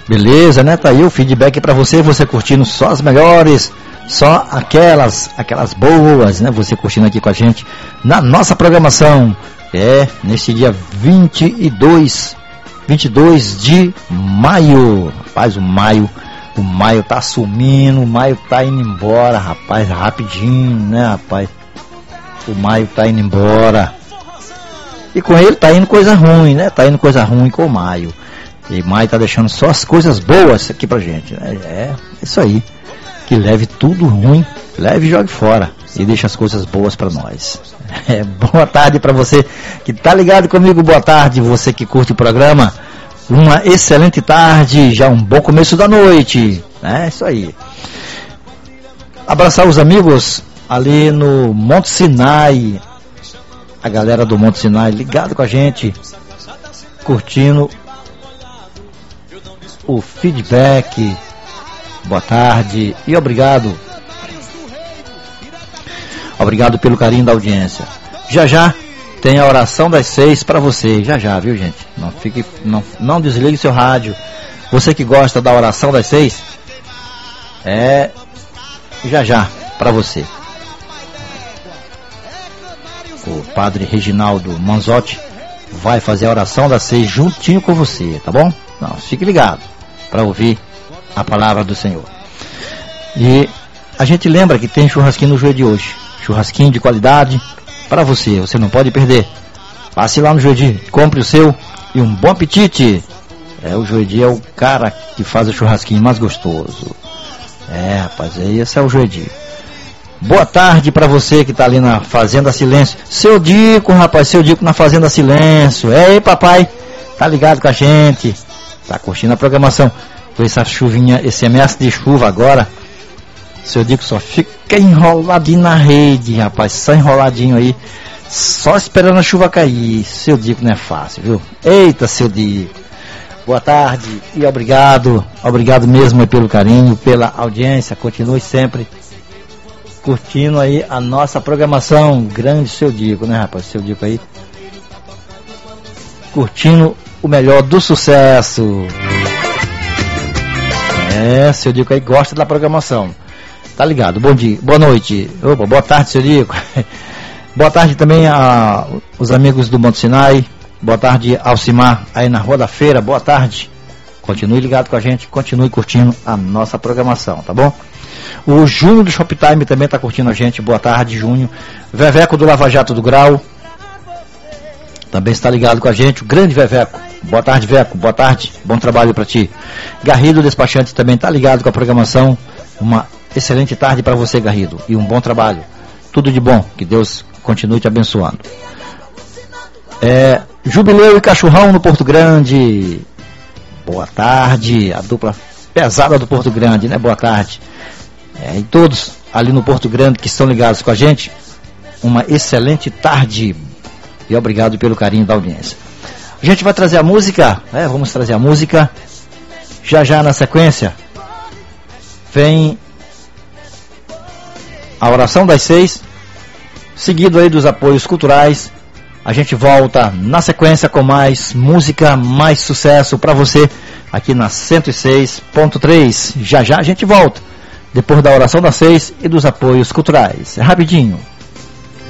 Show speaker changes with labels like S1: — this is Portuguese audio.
S1: Beleza, né? Tá aí o feedback pra você curtindo só as melhores, só aquelas boas, né? Você curtindo aqui com a gente na nossa programação. Neste dia 22 de maio. Rapaz, o maio tá sumindo, o maio tá indo embora, rapaz, rapidinho, né, rapaz? O maio tá indo embora. E com ele tá indo coisa ruim, né? Tá indo coisa ruim com o maio. E maio tá deixando só as coisas boas aqui pra gente, né? É isso aí. Que leve tudo ruim, leve e jogue fora. E deixa as coisas boas pra nós. Boa tarde pra você que tá ligado comigo, boa tarde. Você que curte o programa, uma excelente tarde, já um bom começo da noite. É isso aí. Abraçar os amigos ali no Monte Sinai. A galera do Monte Sinai ligado com a gente, curtindo o feedback. Boa tarde e obrigado. Obrigado pelo carinho da audiência. Já tem a oração das 6 para você. Já, viu, gente? Não desligue seu rádio. Você que gosta da oração das 6, já para você. O padre Reginaldo Manzotti vai fazer a oração das 6 juntinho com você, tá bom? Não, fique ligado para ouvir a palavra do Senhor. E a gente lembra que tem churrasquinho no Juedi hoje. Churrasquinho de qualidade para você não pode perder. Passe lá no Juedi, compre o seu e um bom apetite. O Juedi é o cara que faz o churrasquinho mais gostoso. Rapaz, esse é o Juedi. Boa tarde para você que tá ali na Fazenda Silêncio. Seu Dico, rapaz, seu Dico na Fazenda Silêncio. Ei, papai, tá ligado com a gente? Tá curtindo a programação. Com essa chuvinha, esse ameaça de chuva agora, seu Dico só fica enroladinho na rede, rapaz, só enroladinho aí, só esperando a chuva cair. Seu Dico não é fácil, viu? Eita, seu Dico. Boa tarde e obrigado mesmo pelo carinho, pela audiência. Continue sempre curtindo aí a nossa programação. Grande seu Dico, né, rapaz? Seu Dico aí curtindo o melhor do sucesso. Seu Dico aí gosta da programação. Tá ligado? Bom dia, boa noite. Opa, boa tarde, seu Dico. Boa tarde também aos amigos do Monte Sinai. Boa tarde, Alcimar, aí na Rua da Feira. Boa tarde. Continue ligado com a gente, continue curtindo a nossa programação, tá bom? O Júnior do Shoptime também tá curtindo a gente. Boa tarde, Júnior. Veveco do Lava Jato do Grau também está ligado com a gente. O grande Veveco. Boa tarde, Veco. Boa tarde. Bom trabalho para ti. Garrido Despachante também está ligado com a programação. Uma excelente tarde para você, Garrido. E um bom trabalho. Tudo de bom. Que Deus continue te abençoando. Jubileu e Cachorrão no Porto Grande. Boa tarde. A dupla pesada do Porto Grande, né? Boa tarde. E todos ali no Porto Grande que estão ligados com a gente, uma excelente tarde. E obrigado pelo carinho da audiência. A gente vai trazer a música, vamos trazer a música. Já na sequência vem a oração das 6, seguido aí dos apoios culturais. A gente volta na sequência com mais música, mais sucesso para você aqui na 106.3. Já a gente volta depois da oração das 6 e dos apoios culturais. Rapidinho.